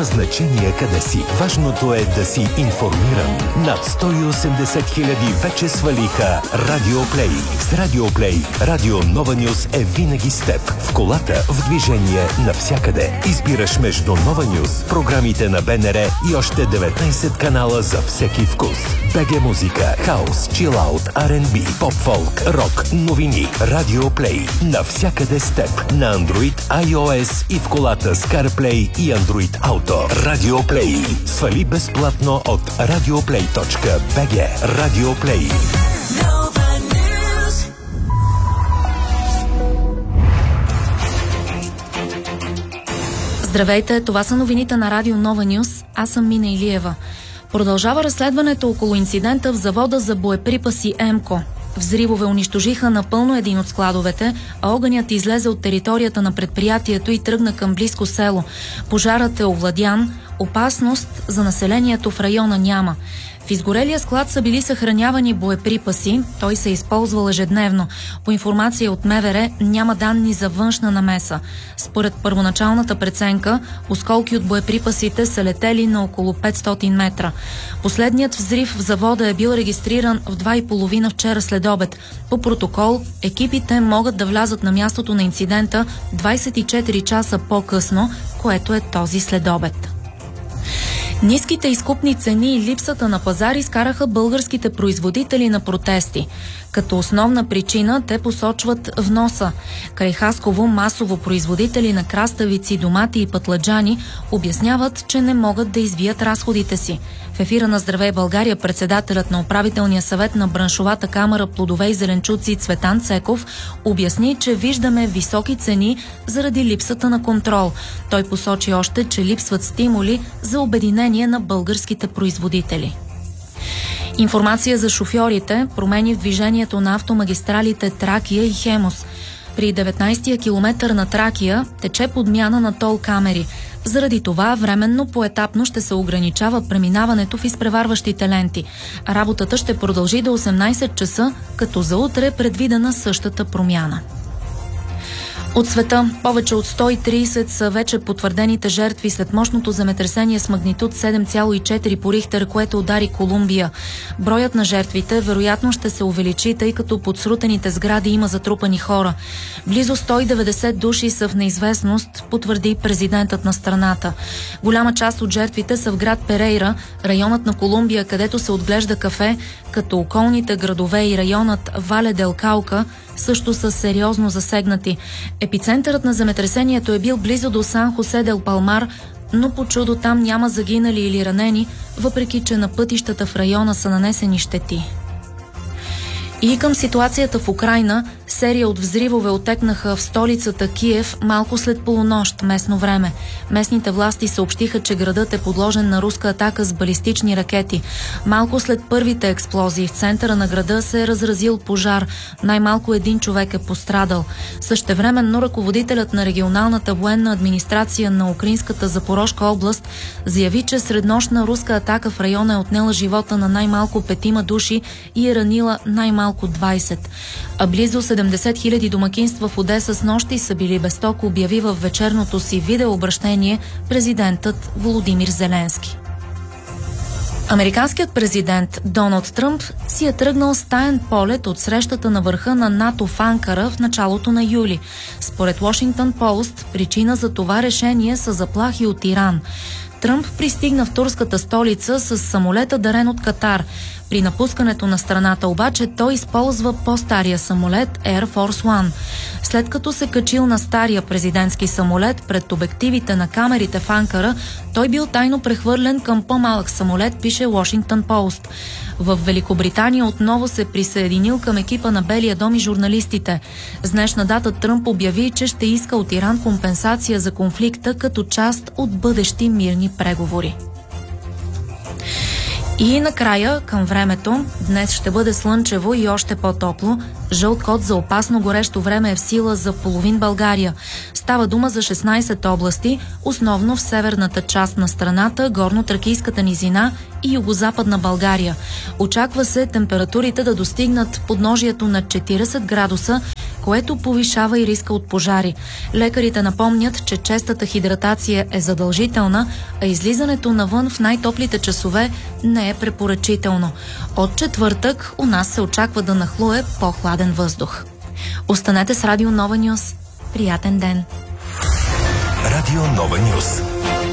Няма значение къде си. Важното е да си информиран. Над 180 хиляди вече свалиха Радиоплей. С Радиоплей Радио Нова Нюз е винаги с теб. В колата, в движение, навсякъде. Избираш между Нова Нюз, програмите на БНР и още 19 канала за всеки вкус. БГ музика, хаус, чилаут, R&B, поп-фолк, рок, новини. Радиоплей. Навсякъде с теб. На Android, iOS и в колата с CarPlay и Android Auto. Радиоплей. Свали безплатно от radioplay.bg. Радиоплей. Здравейте, това са новините на Радио Нова Нюз. Аз съм Мина Илиева. Продължава разследването около инцидента в завода за боеприпаси ЕМКО. Взривове унищожиха напълно един от складовете, а огънят излезе от територията на предприятието и тръгна към близко село. Пожарът е овладян, опасност за населението в района няма. В изгорелия склад са били съхранявани боеприпаси, той се използвал ежедневно. По информация от МВР няма данни за външна намеса. Според първоначалната преценка, осколки от боеприпасите са летели на около 500 метра. Последният взрив в завода е бил регистриран в 2:30 вчера след обед. По протокол, екипите могат да влязат на мястото на инцидента 24 часа по-късно, което е този следобед. Ниските изкупни цени и липсата на пазар изкараха българските производители на протести. Като основна причина те посочват вноса. Край Хасково масово производители на краставици, домати и пътладжани обясняват, че не могат да избият разходите си. В ефира на Здравей България председателят на управителния съвет на браншовата камара плодове и зеленчуци Цветан Цеков обясни, че виждаме високи цени заради липсата на контрол. Той посочи още, че липсват стимули за обединение на българските производители. Информация за шофьорите, промени в движението на автомагистралите Тракия и Хемус. При 19-я километър на Тракия тече подмяна на тол камери. Заради това временно поетапно ще се ограничава преминаването в изпреварващите ленти. Работата ще продължи до 18 часа, като за утре е предвидена същата промяна. От света повече от 130 са вече потвърдените жертви след мощното земетресение с магнитуд 7,4 по Рихтер, което удари Колумбия. Броят на жертвите вероятно ще се увеличи, тъй като под срутените сгради има затрупани хора. Близо 190 души са в неизвестност, потвърди президентът на страната. Голяма част от жертвите са в град Перейра, районът на Колумбия, където се отглежда кафе, като околните градове и районът Вале дел Каука също са сериозно засегнати. Епицентърът на земетресението е бил близо до Сан Хосе дел Палмар, но по чудо там няма загинали или ранени, въпреки че на пътищата в района са нанесени щети. И към ситуацията в Украйна, серия от взривове отекнаха в столицата Киев малко след полунощ местно време. Местните власти съобщиха, че градът е подложен на руска атака с балистични ракети. Малко след първите експлозии в центъра на града се е разразил пожар. Най-малко един човек е пострадал. Същевременно ръководителят на регионалната военна администрация на Украинската Запорожка област заяви, че среднощна руска атака в района е отнела живота на най-малко 5 души и е ранила най-малко 20. А близо 70 хиляди домакинства в Одеса с нощи са били без ток, обяви в вечерното си видеообращение президентът Володимир Зеленски. Американският президент Доналд Тръмп си е тръгнал с таен полет от срещата на върха на НАТО в Анкара в началото на юли. Според Washington Post, причина за това решение са заплахи от Иран. Тръмп пристигна в турската столица с самолета, дарен от Катар. При напускането на страната обаче той използва по-стария самолет Air Force One. След като се качил на стария президентски самолет пред обективите на камерите в Анкара, той бил тайно прехвърлен към по-малък самолет, пише Washington Post. В Великобритания отново се присъединил към екипа на Белия дом и журналистите. С днешна дата Тръмп обяви, че ще иска от Иран компенсация за конфликта като част от бъдещи мирни преговори. И накрая, към времето, днес ще бъде слънчево и още по-топло. Жълт код за опасно горещо време е в сила за половин България. Става дума за 16 области, основно в северната част на страната, горно-тракийската низина и югозападна България. Очаква се температурите да достигнат подножието на 40 градуса, което повишава и риска от пожари. Лекарите напомнят, че честата хидратация е задължителна, а излизането навън в най-топлите часове не е препоръчително. От четвъртък у нас се очаква да нахлуе по-хладен въздух. Останете с Радио Нова Нюс. Приятен ден! Радио Нова Нюс.